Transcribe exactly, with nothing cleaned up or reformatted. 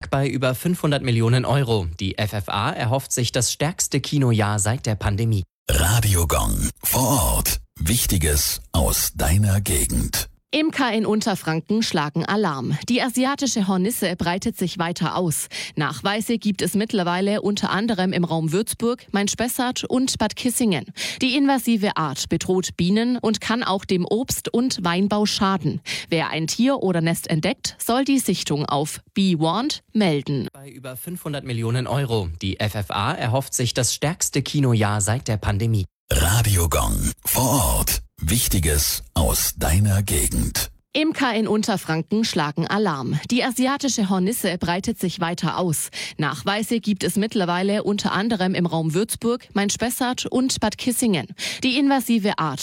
lag bei über fünfhundert Millionen Euro. Die F F A erhofft sich das stärkste Kinojahr seit der Pandemie. Radiogong vor Ort. Wichtiges aus deiner Gegend. Imker in Unterfranken schlagen Alarm. Die asiatische Hornisse breitet sich weiter aus. Nachweise gibt es mittlerweile unter anderem im Raum Würzburg, Main-Spessart und Bad Kissingen. Die invasive Art bedroht Bienen und kann auch dem Obst- und Weinbau schaden. Wer ein Tier oder Nest entdeckt, soll die Sichtung auf Be Warned melden. Bei über fünfhundert Millionen Euro. Die F F A erhofft sich das stärkste Kinojahr seit der Pandemie. Radiogong vor Ort. Wichtiges aus deiner Gegend. Imker in Unterfranken schlagen Alarm. Die asiatische Hornisse breitet sich weiter aus. Nachweise gibt es mittlerweile unter anderem im Raum Würzburg, Main-Spessart und Bad Kissingen. Die invasive Art